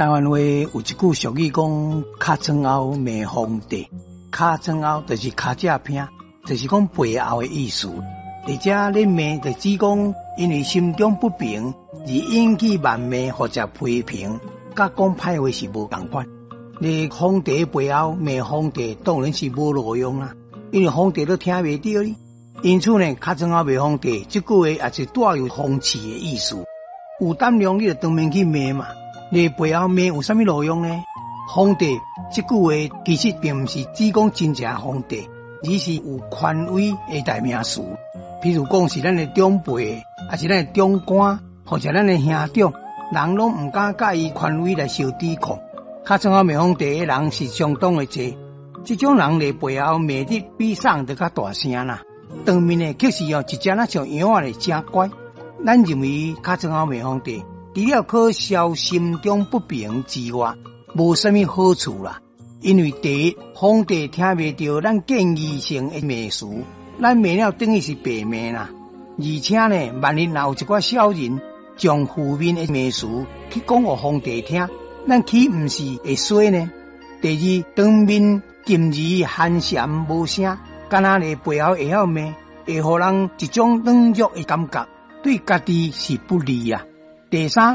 台湾话有一句俗语讲，卡床后骂皇帝，卡床后就是卡只偏，就是讲背后的意思。而且恁骂就只讲因为心中不平而引起谩骂或者批评，甲讲歹话是无同款。你皇帝背后骂皇帝当然是无路用啦，因为皇帝都听袂到你。因此呢，卡床后骂皇帝这句话也是带有讽刺的意思。有胆量你就当面去骂嘛。你背后骂有啥物路用呢？皇帝这句话其实并不是只讲真正皇帝，而是有权威的代名词。譬如讲是咱的长辈，还是咱的长官，或者咱的兄长，人拢唔敢甲伊权威来相抵抗。卡床后骂皇帝的人是相当的多，这种人咧背后骂得比上得较大声啦。当面的确实一只那像羊仔咧真乖。咱认为卡床后骂皇帝，除了可消心中不平之外，无啥物好处啦。因为第一，皇帝听袂到咱建议性的骂词，咱骂了等于是白骂啦。而且呢，万一若有一寡小人将负面的骂词去讲给皇帝听，咱岂唔是会衰呢？第二，当面禁语寒蝉无声，敢若咧背后会晓骂，会互人一种冷漠的感觉，对家己是不利啊。第三，